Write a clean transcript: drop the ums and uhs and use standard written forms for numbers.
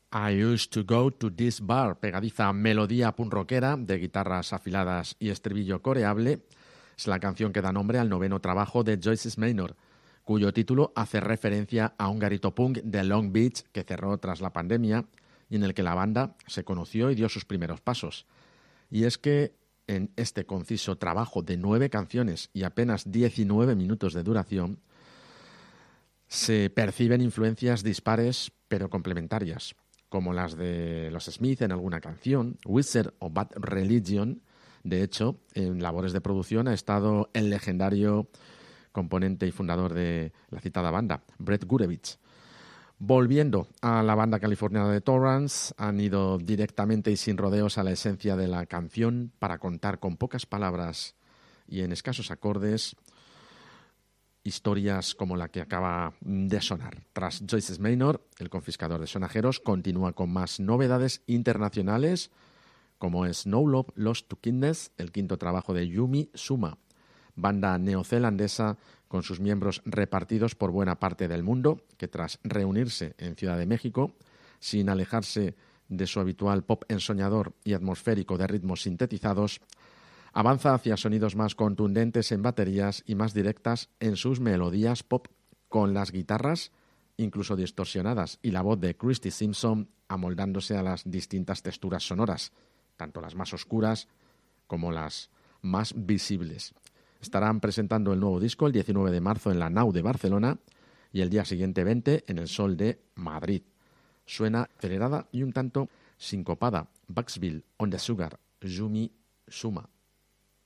I used to go to this bar, pegadiza melodía punk rockera de guitarras afiladas y estribillo coreable, es la canción que da nombre al noveno trabajo de Joyce Maynor, cuyo título hace referencia a un garito punk de Long Beach que cerró tras la pandemia y en el que la banda se conoció y dio sus primeros pasos. Y es que en este conciso trabajo de 9 canciones y apenas 19 minutos de duración se perciben influencias dispares pero complementarias, como las de los Smith en alguna canción, Wizard o Bad Religion. De hecho, en labores de producción ha estado el legendario componente y fundador de la citada banda, Brett Gurewitz. Volviendo a la banda californiana de Torrance, han ido directamente y sin rodeos a la esencia de la canción para contar con pocas palabras y en escasos acordes historias como la que acaba de sonar. Tras Joyce Maynor, el confiscador de sonajeros continúa con más novedades internacionales, como es No Love Lost to Kindness, el quinto trabajo de Yumi Suma, banda neozelandesa con sus miembros repartidos por buena parte del mundo, que tras reunirse en Ciudad de México, sin alejarse de su habitual pop ensoñador y atmosférico de ritmos sintetizados, avanza hacia sonidos más contundentes en baterías y más directas en sus melodías pop, con las guitarras incluso distorsionadas y la voz de Christy Simpson amoldándose a las distintas texturas sonoras, tanto las más oscuras como las más visibles. Estarán presentando el nuevo disco el 19 de marzo en la Nau de Barcelona y el día siguiente 20 en el Sol de Madrid. Suena acelerada y un tanto sincopada. Bucksville on the Sugar, Yumi Suma.